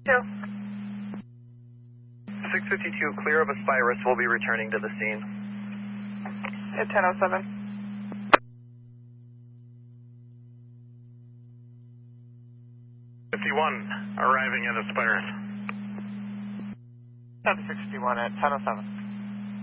Two. 652, clear of Aspirus. We'll be returning to the scene. At 10:07. 51, arriving at Aspirus. 10:61 at 10:07.